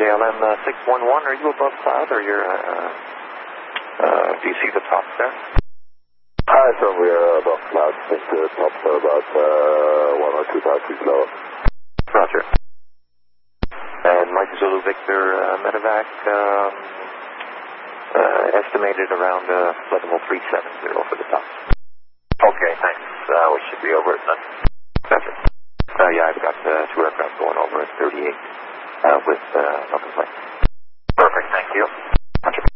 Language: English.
JLM 611, are you above cloud or you're, do you see the top there? Hi, sir, we are above cloud. I think the tops are about 1 or 2 feet lower. Roger. And Mike Zulu Victor medevac estimated around level 370 for the top. Okay, thanks. We should be over it then. Gotcha. Yeah, I've got 2